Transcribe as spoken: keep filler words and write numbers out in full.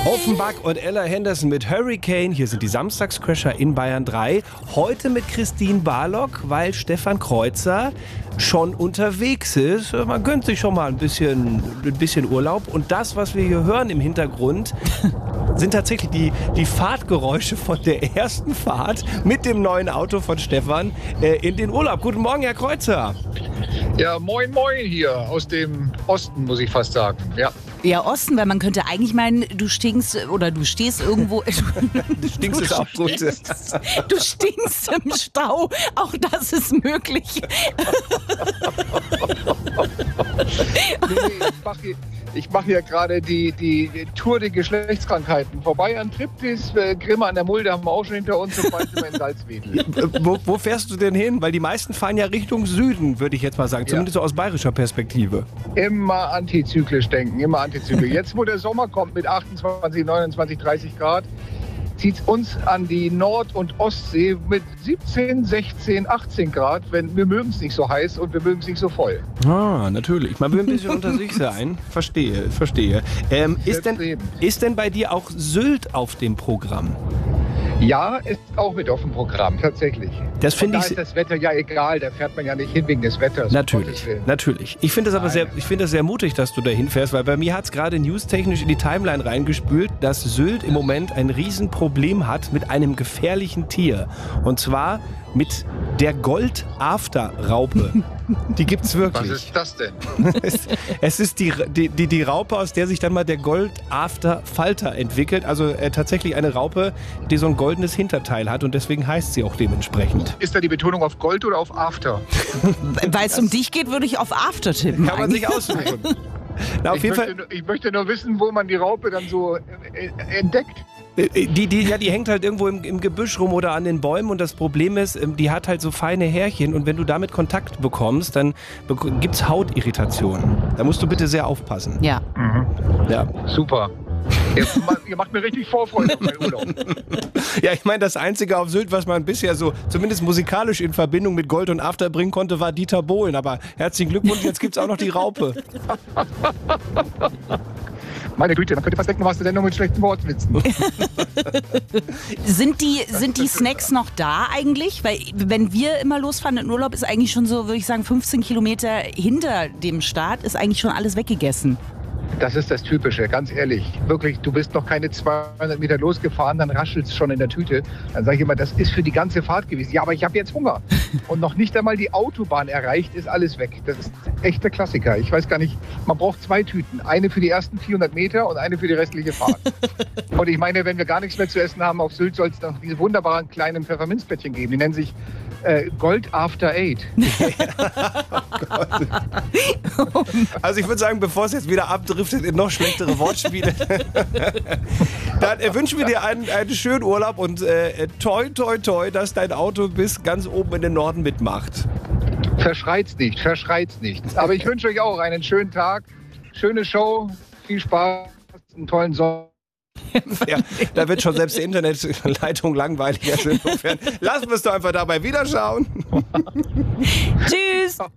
Offenbach und Ella Henderson mit Hurricane. Hier sind die Samstagscrasher in Bayern drei. Heute mit Christine Barlock, weil Stefan Kreuzer schon unterwegs ist. Man gönnt sich schon mal ein bisschen, ein bisschen Urlaub. Und das, was wir hier hören im Hintergrund, sind tatsächlich die, die Fahrtgeräusche von der ersten Fahrt mit dem neuen Auto von Stefan äh, in den Urlaub. Guten Morgen, Herr Kreuzer. Ja, moin moin hier aus dem Osten, muss ich fast sagen. Ja. Ja, Osten, weil man könnte eigentlich meinen, du stinkst oder du stehst irgendwo. Du stinkst ist auch gut. Du stinkst im Stau. Auch das ist möglich. Nee, nee, ich mache hier, ich mach hier gerade die, die, die Tour der Geschlechtskrankheiten. Vorbei an Triptis, äh, Grimme an der Mulde haben wir auch schon hinter uns und bald sind wir in Salzwedel. wo, wo fährst du denn hin? Weil die meisten fahren ja Richtung Süden, würde ich jetzt mal sagen. Ja. Zumindest so aus bayerischer Perspektive. Immer antizyklisch denken, immer antizyklisch. Jetzt, wo der Sommer kommt mit achtundzwanzig, neunundzwanzig, dreißig Grad, zieht es uns an die Nord- und Ostsee mit siebzehn, sechzehn, achtzehn Grad, wenn wir mögen es nicht so heiß und wir mögen es nicht so voll. Ah, natürlich. Man will ein bisschen unter sich sein. Verstehe, verstehe. Ähm, ist, denn, ist denn bei dir auch Sylt auf dem Programm? Ja, ist auch mit auf dem Programm, tatsächlich. Das finde da ich. ist das Wetter ja egal, da fährt man ja nicht hin wegen des Wetters. Natürlich, natürlich. Ich finde das aber sehr, ich finde das sehr mutig, dass du da hinfährst, weil bei mir hat es gerade newstechnisch in die Timeline reingespült, dass Sylt im Moment ein Riesenproblem hat mit einem gefährlichen Tier. Und zwar mit der Gold-After-Raupe. Die gibt's wirklich. Was ist das denn? es, es ist die, die, die, die Raupe, aus der sich dann mal der Gold-After-Falter entwickelt. Also äh, tatsächlich eine Raupe, die so ein goldenes Hinterteil hat und deswegen heißt sie auch dementsprechend. Ist da die Betonung auf Gold oder auf After? Weil es um dich geht, würde ich auf After tippen. Kann man sich aussuchen. Na, auf ich, jeden möchte, Fall. nur- ich möchte nur wissen, wo man die Raupe dann so äh, entdeckt. Die, die, ja, die hängt halt irgendwo im, im Gebüsch rum oder an den Bäumen und das Problem ist, die hat halt so feine Härchen und wenn du damit Kontakt bekommst, dann bek- gibt's Hautirritationen. Da musst du bitte sehr aufpassen. Ja. Ja, Super. Ihr, ma- ihr macht mir richtig Vorfreude auf meinen Urlaub. ja ich meine, das Einzige auf Sylt, was man bisher so zumindest musikalisch in Verbindung mit Gold und After bringen konnte, war Dieter Bohlen. Aber herzlichen Glückwunsch, jetzt gibt's auch noch die Raupe. Meine Güte, man könnte fast denken, was du denn noch mit schlechten Wortwitzen? Sind die, sind die Snacks noch da eigentlich? Weil wenn wir immer losfahren in Urlaub, ist eigentlich schon so, würde ich sagen, fünfzehn Kilometer hinter dem Start ist eigentlich schon alles weggegessen. Das ist das Typische, ganz ehrlich. Wirklich, du bist noch keine zweihundert Meter losgefahren, dann raschelt es schon in der Tüte. Dann sage ich immer, das ist für die ganze Fahrt gewesen. Ja, aber ich habe jetzt Hunger. Und noch nicht einmal die Autobahn erreicht, ist alles weg. Das ist echt der Klassiker. Ich weiß gar nicht, man braucht zwei Tüten. Eine für die ersten vierhundert Meter und eine für die restliche Fahrt. Und ich meine, wenn wir gar nichts mehr zu essen haben auf Sylt, soll es noch diese wunderbaren kleinen Pfefferminzplättchen geben. Die nennen sich äh, Gold After Eight. Also ich würde sagen, bevor es jetzt wieder abdriftet in noch schlechtere Wortspiele, dann äh, wünschen wir dir einen, einen schönen Urlaub und äh, toi, toi, toi, dass dein Auto bis ganz oben in den Norden mitmacht. Verschreit's nicht, verschreit's nicht. Aber ich wünsche euch auch einen schönen Tag, schöne Show, viel Spaß, einen tollen Sommer. Ja, da wird schon selbst die Internetleitung langweilig. Also insofern lassen wir es doch einfach dabei. Wiederschauen. Tschüss!